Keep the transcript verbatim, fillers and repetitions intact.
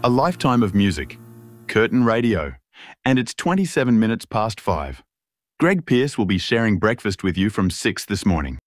A lifetime of music. Curtin Radio. And it's twenty-seven minutes past five. Greg Pearce will be sharing breakfast with you from six this morning.